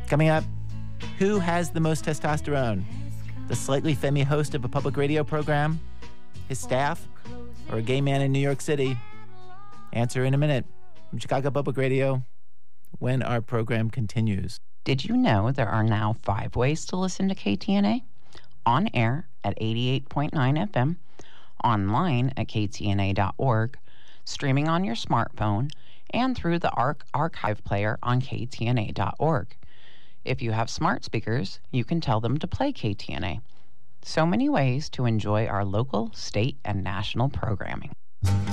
Coming up, who has the most testosterone? The slightly femmy host of a public radio program, his staff, or a gay man in New York City? Answer in a minute from Chicago Public Radio when our program continues. Did you know there are now 5 ways to listen to KTNA? On air at 88.9 FM, online at ktna.org, streaming on your smartphone, and through the archive player on ktna.org. If you have smart speakers, you can tell them to play KTNA. So many ways to enjoy our local, state, and national programming.